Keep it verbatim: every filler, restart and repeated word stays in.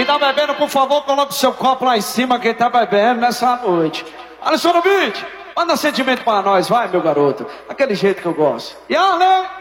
tá bebendo, por favor, coloque o seu copo lá em cima, quem tá bebendo nessa noite. Alessandro Beat, manda sentimento pra nós, vai, meu garoto. Aquele jeito que eu gosto. E Arlen!